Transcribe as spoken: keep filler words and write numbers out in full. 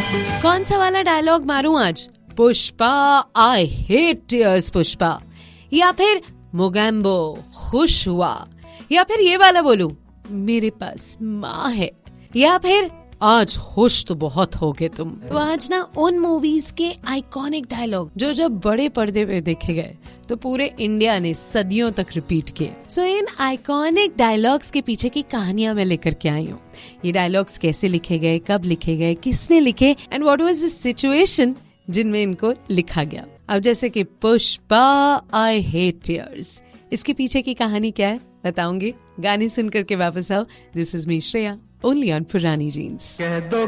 कौन सा वाला डायलॉग मारूं आज? Pushpa I hate tears Pushpa, या फिर मोगैम्बो खुश हुआ, या फिर ये वाला बोलूं मेरे पास माँ है, या फिर आज खुश तो बहुत होगे तुम। तो आज ना उन मूवीज के आइकॉनिक डायलॉग जो जब बड़े पर्दे पे देखे गए तो पूरे इंडिया ने सदियों तक रिपीट किए। सो so, इन आइकॉनिक डायलॉग्स के पीछे की कहानियां मैं लेकर के आई हूँ। ये डायलॉग्स कैसे लिखे गए, कब लिखे गए, किसने लिखे, and what was the situation जिनमें इनको लिखा गया। अब जैसे कि पुष्पा आई हेट टीयर्स, इसके पीछे की कहानी क्या है बताऊंगी। गाने सुन करके वापस आओ। This is me Shreya, only on पुरानी जीन्स।